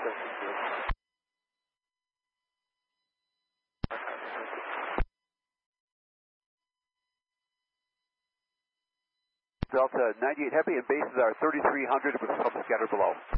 Delta 98 Heavy, and bases are 3,300 with some scatter below.